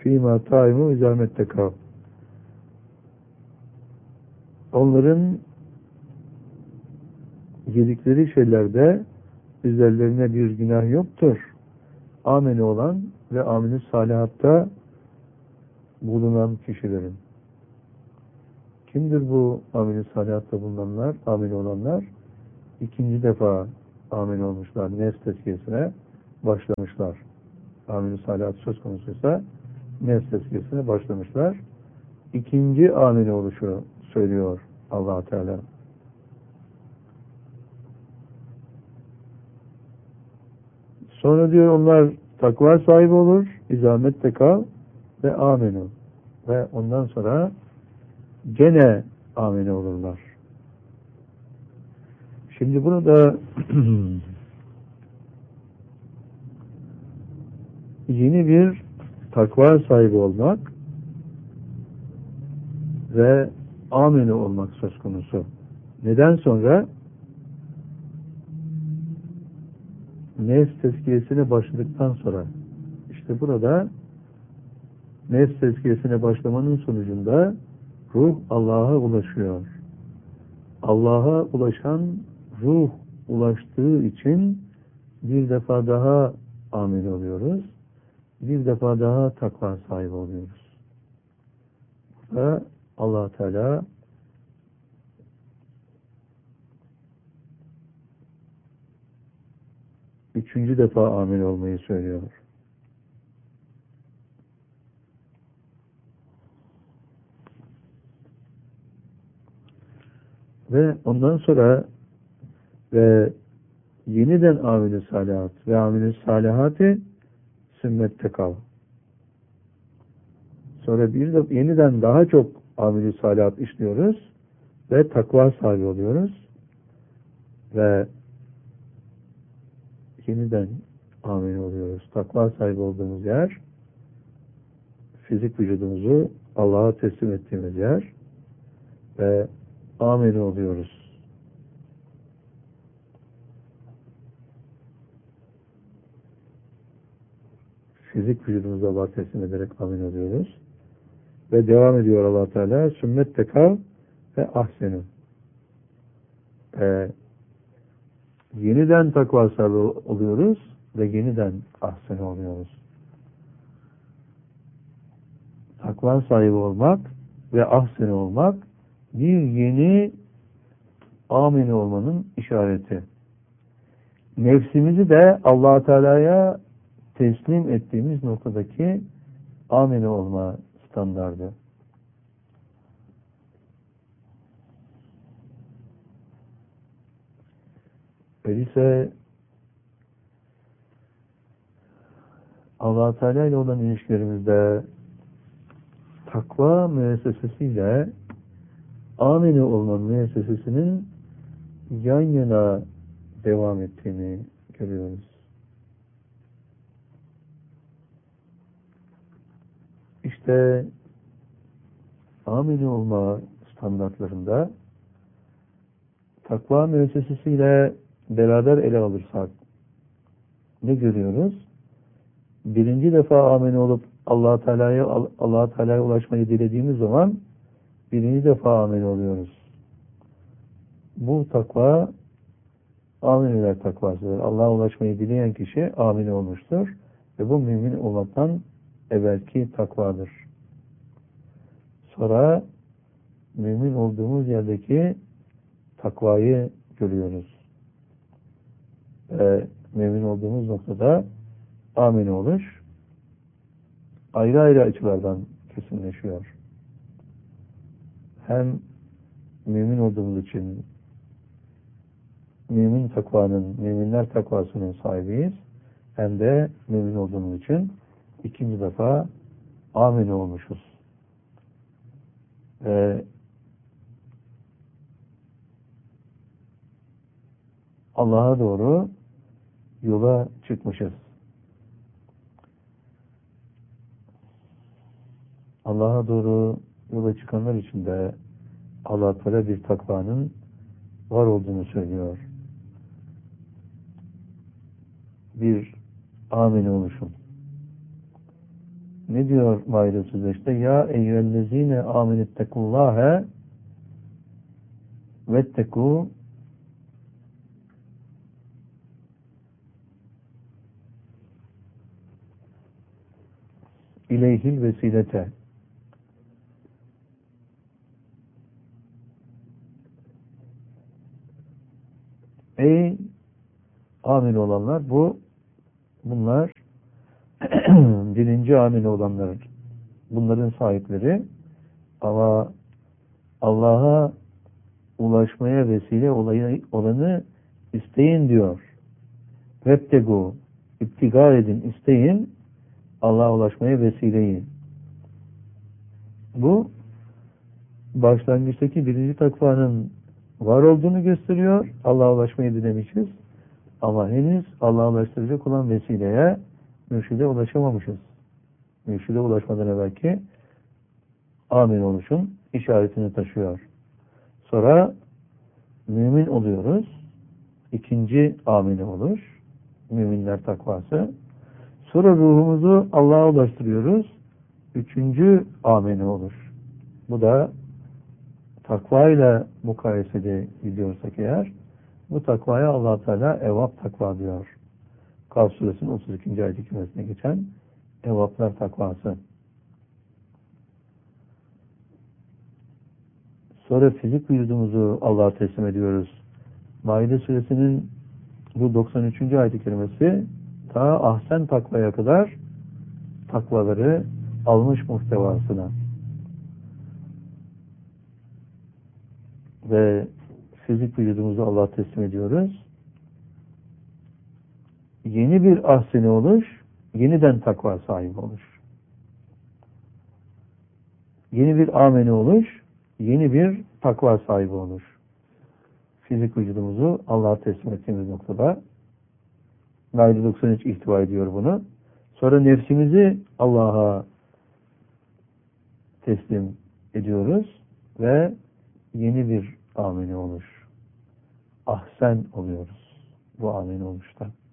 fîmâ tâimû izâmettekâv. Onların yedikleri şeylerde üzerlerine bir günah yoktur. Ameli olan ve ameli salihatta bulunan kişilerin. Kimdir bu ameli salihatta bulunanlar, ameli olanlar? İkinci defa amel olmuşlar. Nefs tezkiyesine başlamışlar. Amel-i salihat söz konusuysa nefs tezkiyesine başlamışlar. İkinci amel oluşu söylüyor Allah Teala. Sonra diyor onlar takva sahibi olur, izamette kal ve amenu. Ve ondan sonra gene amel olurlar. Şimdi burada yeni bir takva sahibi olmak ve ameli olmak söz konusu. Neden sonra? Nefs tezkiyesine başladıktan sonra. İşte burada nefs tezkiyesine başlamanın sonucunda ruh Allah'a ulaşıyor. Allah'a ulaşan ruh ulaştığı için bir defa daha amel oluyoruz. Bir defa daha takva sahibi oluyoruz. Ve Allah Teala üçüncü defa amel olmayı söylüyor. Ve ondan sonra ve yeniden amel-i salihat ve amel-i salihati sünnette kal. Sonra bir de yeniden daha çok amel-i salihat işliyoruz ve takva sahibi oluyoruz ve yeniden amel oluyoruz. Takva sahibi olduğumuz yer fizik vücudumuzu Allah'a teslim ettiğimiz yer ve amel oluyoruz. Fizik vücudumuzu Allah'a teslim ederek amel oluyoruz. Ve devam ediyor Allah Teala sünnet tekal ve ahsenu. Yeniden takva sahibi oluyoruz ve yeniden ahsenu oluyoruz. Takva sahibi olmak ve ahsenu olmak bir yeni amel olmanın işareti. Nefsimizi de Allah Teala'ya teslim ettiğimiz noktadaki amel olma standardı. Öyleyse Allah Teala ile olan ilişkilerimizde takva müessesesiyle amel olma müessesesinin yan yana devam ettiğini görüyoruz. İşte amel olma standartlarında takva müessesesiyle beraber ele alırsak ne görüyoruz? Birinci defa amel olup Allah Teala'ya ulaşmayı dilediğimiz zaman birinci defa amel oluyoruz. Bu takva ameliler takvasıdır. Allah'a ulaşmayı dileyen kişi amel olmuştur ve bu mümin olmaktan evvelki takvadır. Sonra mümin olduğumuz yerdeki takvayı görüyoruz. Mümin olduğumuz noktada amel oluş ayrı ayrı açılardan kesinleşiyor. Hem mümin olduğumuz için müminler takvasının sahibiyiz. Hem de mümin olduğumuz için ikinci defa amel olmuşuz. Allah'a doğru yola çıkmışız. Allah'a doğru yola çıkanlar için de Allah Teala bir takvanın var olduğunu söylüyor. Bir amel oluşum. Ne diyor Maide Suresi'nde? Ya eyyühellezine amenüttekullâhe vettekû ileyhil vesilete. Ey amin olanlar, bunlar birinci amin olanlar, bunların sahipleri, ama Allah'a ulaşmaya vesile olanı isteyin diyor. Vebtegu, iptiga edin, isteyin, Allah'a ulaşmaya vesileyi. Bu başlangıçtaki birinci takvanın var olduğunu gösteriyor. Allah'a ulaşmayı dilemişiz. Ama henüz Allah'a ulaştıracak olan vesileye, mürşide ulaşamamışız. Mürşide ulaşmadan evvelki amin oluşun işaretini taşıyor. Sonra mümin oluyoruz. İkinci amine olur. Müminler takvası. Sonra ruhumuzu Allah'a ulaştırıyoruz. Üçüncü amine olur. Bu da takva ile mukayesede gidiyorsak eğer, bu takvaya Allah Teala evvab takva diyor. Kaf suresinin 32. ayet-i kerimesine geçen evvaplar takvası. Sonra fizik vücudumuzu Allah'a teslim ediyoruz. Maide suresinin bu 93. ayet-i kerimesi ta ahsen takvaya kadar takvaları almış muhtevasına. Ve fizik vücudumuzu Allah'a teslim ediyoruz. Yeni bir ahseni oluş, yeniden takva sahibi oluş. Yeni bir ameni oluş, yeni bir takva sahibi oluş. Fizik vücudumuzu Allah'a teslim ettiğimiz noktada Maide 93 ihtiva ediyor bunu. Sonra nefsimizi Allah'a teslim ediyoruz ve yeni bir ameni oluş. Ahsen oluyoruz bu ameni oluşta.